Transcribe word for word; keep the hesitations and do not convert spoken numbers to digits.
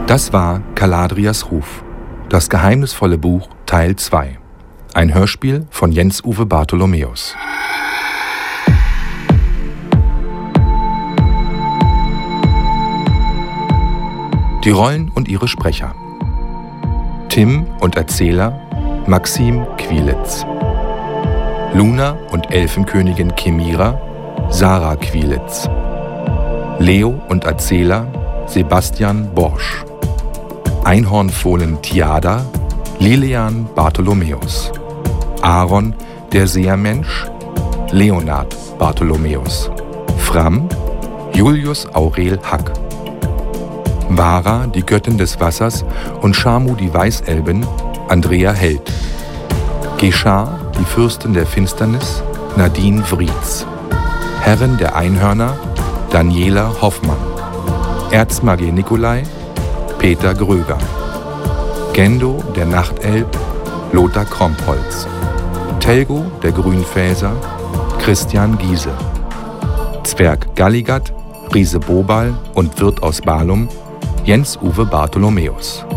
Das war Caladrias Ruf, das geheimnisvolle Buch Teil zwei. Ein Hörspiel von Jens-Uwe Bartholomäus. Die Rollen und ihre Sprecher. Tim und Erzähler Maxim Quilitz. Luna und Elfenkönigin Chimira Sarah Quilitz. Leo und Erzähler Sebastian Borsch. Einhornfohlen Tiada Lilian Bartholomäus. Aaron, der Sehermensch Leonard Bartholomäus. Fram Julius Aurel Hack. Vara, die Göttin des Wassers, und Shamu, die Weißelben, Andrea Held. Geschar, die Fürstin der Finsternis, Nadine Wrietz. Herrin der Einhörner, Daniela Hoffmann. Erzmagier Nikolai, Peter Gröger. Gendo, der Nachtelb, Lothar Krompholz. Telgo, der Grünfäser, Christian Giese. Zwerg Galligat, Riese Bobal und Wirt aus Balum, Jens-Uwe Bartholomäus.